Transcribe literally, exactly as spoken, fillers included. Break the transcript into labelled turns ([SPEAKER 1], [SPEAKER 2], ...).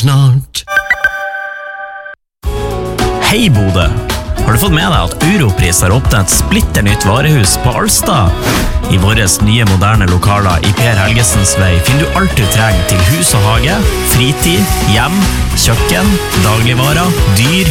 [SPEAKER 1] snart.
[SPEAKER 2] Hei Bodø! Har du fått med deg at Europris har åpnet et splitter nytt varehus på Alstad? I våres nye moderne lokaler i Per Helgesens vei finner du alt du trenger til hus og hage, fritid, hjem, kjøkken, dagligvarer, dyr